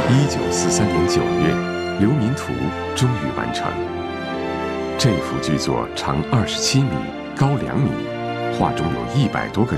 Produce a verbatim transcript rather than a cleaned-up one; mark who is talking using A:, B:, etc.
A: 一九四三年九月，《流民图》终于完成。这幅巨作长二十七米，高两米，画中有一百多个